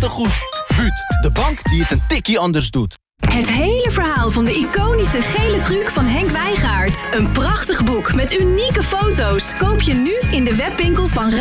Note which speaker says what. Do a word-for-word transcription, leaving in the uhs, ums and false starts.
Speaker 1: tegoed. Buut, de bank die het een tikkie anders doet.
Speaker 2: Het hele verhaal van de iconische gele truc van Henk Wijngaard. Een prachtig boek met unieke foto's. Koop je nu in de webwinkel van